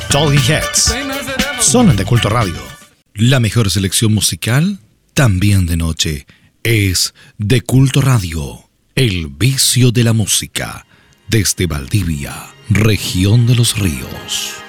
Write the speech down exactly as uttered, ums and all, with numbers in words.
Talking Heads son de Culto Radio. La mejor selección musical, también de noche, es de Culto Radio. El vicio de la música, desde Valdivia, región de los ríos.